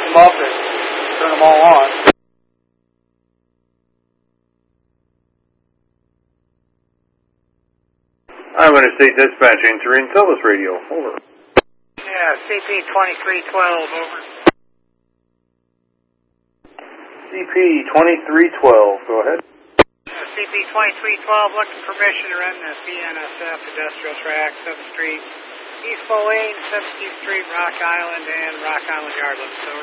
them up and turn them all on. I'm Interstate Dispatch answering Telus Radio. Over. Yeah, CP-2312, over. CP-2312, go ahead. CP-2312, looking for permission to run the BNSF industrial track, 7th Street, East Moline, 17th Street, Rock Island, and Rock Island Yard limits, over.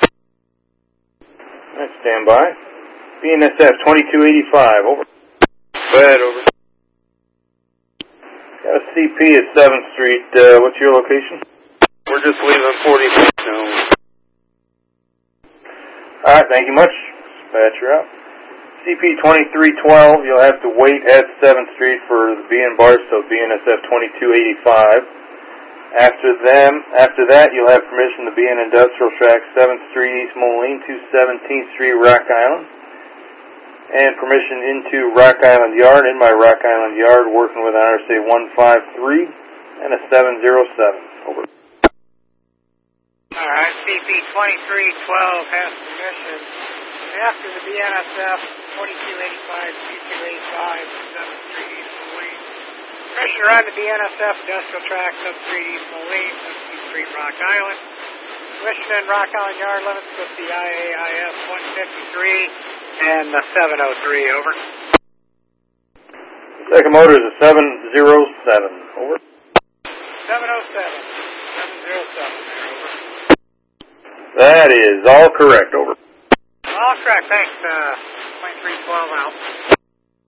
Right, stand by. BNSF 2285, over. Go ahead, over. Got a CP at 7th Street. What's your location? We're just leaving 40 feet now. Alright, thank you much. Dispatcher out. CP-2312, you'll have to wait at 7th Street for the BN Barstow BNSF 2285. After that, you'll have permission to be in industrial track 7th Street, East Moline to 17th Street, Rock Island. And permission into Rock Island Yard, in my Rock Island Yard, working with RSA 153 and a 707. Over. Alright, CP-2312 has permission. After the BNSF 2285, 2285, 7th Street, East Moline. Permission to run the BNSF industrial track, 7th Street, East Moline, 17th Street, Rock Island. Permission in Rock Island Yard limits with the IAIS 153 and the 703, over. Second motor is a 707, over. 707, 707 there, over. That is all correct, over. All correct, thanks, 2312 out.